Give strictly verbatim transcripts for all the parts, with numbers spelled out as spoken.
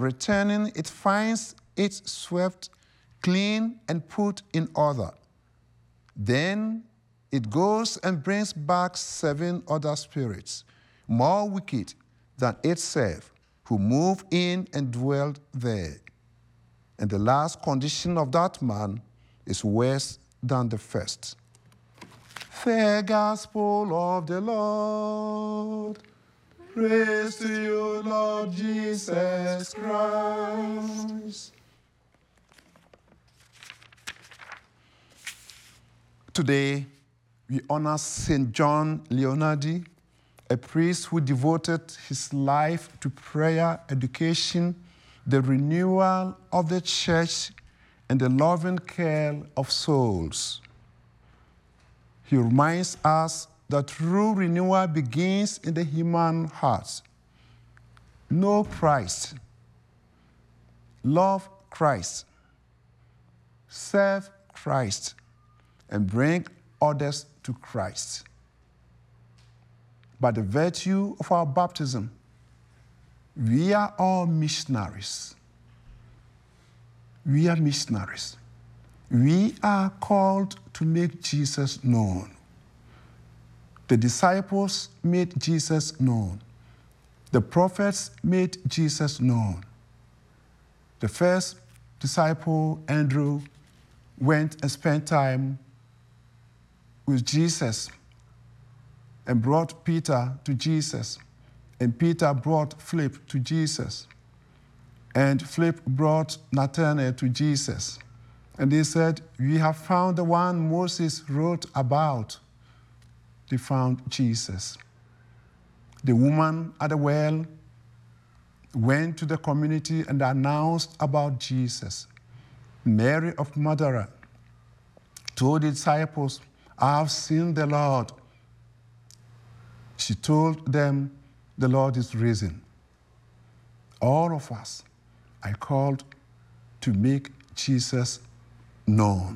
returning, it finds it swept clean and put in order. Then it goes and brings back seven other spirits, more wicked than itself, who move in and dwell there. And the last condition of that man is worse than the first. The gospel of the Lord. Praise to you, Lord Jesus Christ. Today, we honor Saint John Leonardi, a priest who devoted his life to prayer, education, the renewal of the church, and the loving care of souls. He reminds us that true renewal begins in the human heart. Know Christ, love Christ, serve Christ, and bring others to Christ. By the virtue of our baptism, we are all missionaries. We are missionaries. We are called to make Jesus known. The disciples made Jesus known. The prophets made Jesus known. The first disciple, Andrew, went and spent time with Jesus and brought Peter to Jesus. And Peter brought Philip to Jesus. And Philip brought Nathanael to Jesus. And they said, we have found the one Moses wrote about. They found Jesus. The woman at the well went to the community and announced about Jesus. Mary of Magdala told the disciples, I have seen the Lord. She told them, the Lord is risen. All of us are called to make Jesus known.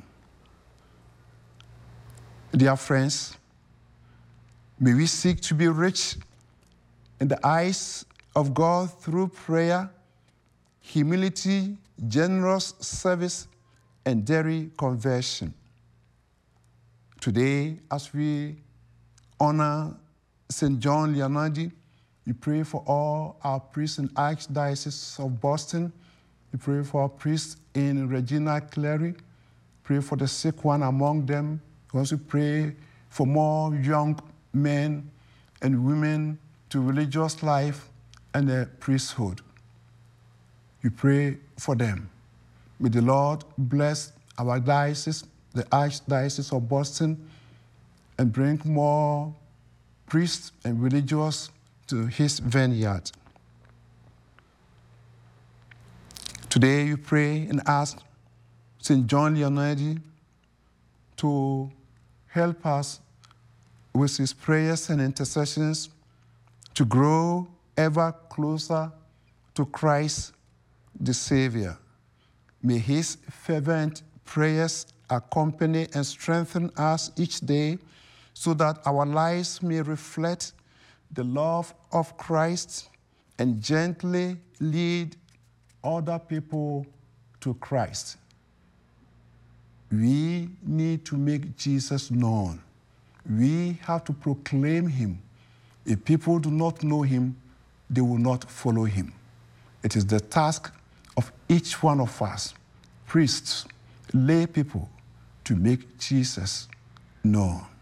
Dear friends, may we seek to be rich in the eyes of God through prayer, humility, generous service, and daily conversion. Today, as we honor Saint John Leonardi, we pray for all our priests in Archdiocese of Boston. We pray for our priests in Regina Coeli. Pray for the sick one among them. We also pray for more young men and women to religious life and the priesthood. We pray for them. May the Lord bless our diocese, the Archdiocese of Boston, and bring more priests and religious to his vineyard. Today we pray and ask Saint John Leonardi to help us with his prayers and intercessions to grow ever closer to Christ the Savior. May his fervent prayers accompany and strengthen us each day so that our lives may reflect the love of Christ and gently lead other people to Christ. We need to make Jesus known. We have to proclaim him. If people do not know him, they will not follow him. It is the task of each one of us, priests, lay people, to make Jesus known.